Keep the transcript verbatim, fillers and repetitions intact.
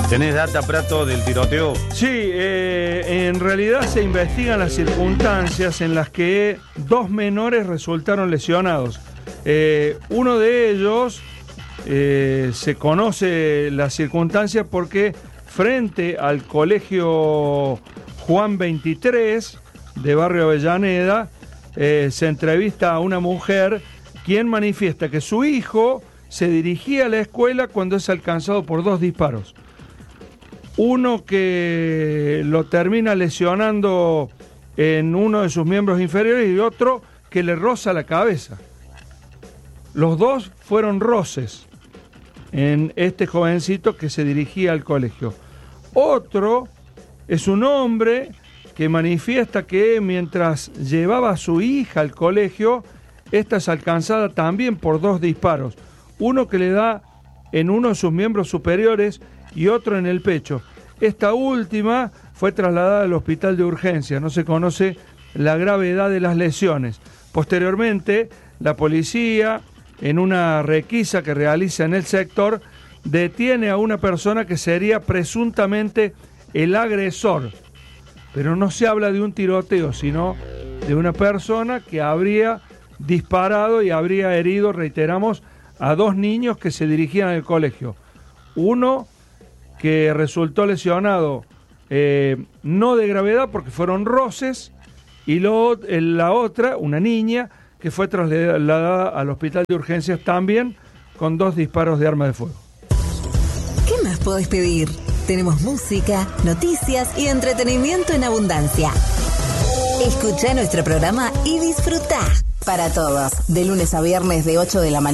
¿Tenés data, Prato, del tiroteo? Sí, eh, en realidad se investigan las circunstancias en las que dos menores resultaron lesionados. Eh, uno de ellos eh, se conoce la circunstancia porque frente al colegio Juan veintitrés de Barrio Avellaneda eh, se entrevista a una mujer quien manifiesta que su hijo se dirigía a la escuela cuando es alcanzado por dos disparos. Uno que lo termina lesionando en uno de sus miembros inferiores y otro que le roza la cabeza. Los dos fueron roces en este jovencito que se dirigía al colegio. Otro es un hombre que manifiesta que mientras llevaba a su hija al colegio, esta es alcanzada también por dos disparos. Uno que le da en uno de sus miembros superiores y otro en el pecho. Esta última fue trasladada al hospital de urgencia. No se conoce la gravedad de las lesiones. Posteriormente, la policía, en una requisa que realiza en el sector, detiene a una persona que sería presuntamente el agresor. Pero no se habla de un tiroteo, sino de una persona que habría disparado y habría herido, reiteramos, a dos niños que se dirigían al colegio. Uno que resultó lesionado, eh, no de gravedad porque fueron roces, y lo, la otra, una niña, que fue trasladada al hospital de urgencias también con dos disparos de arma de fuego. ¿Qué más podés pedir? Tenemos música, noticias y entretenimiento en abundancia. Escuchá nuestro programa y disfrutá. Para todos, de lunes a viernes de ocho de la mañana.